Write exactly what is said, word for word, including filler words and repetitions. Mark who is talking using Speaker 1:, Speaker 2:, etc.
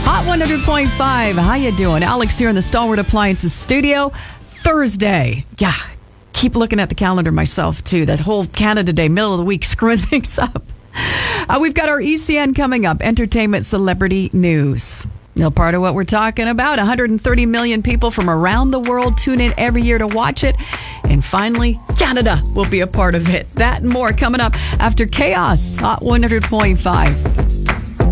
Speaker 1: Hot one hundred point five. How you doing? Alex here in the Stalwart Appliances studio. Thursday. Yeah. Keep looking at the calendar myself, too. That whole Canada Day, middle of the week, screwing things up. Uh, we've got our E C N coming up. Entertainment Celebrity News. You know, part of what we're talking about. one hundred thirty million people from around the world tune in every year to watch it. And finally, Canada will be a part of it. That and more coming up after Chaos. Hot one hundred point five.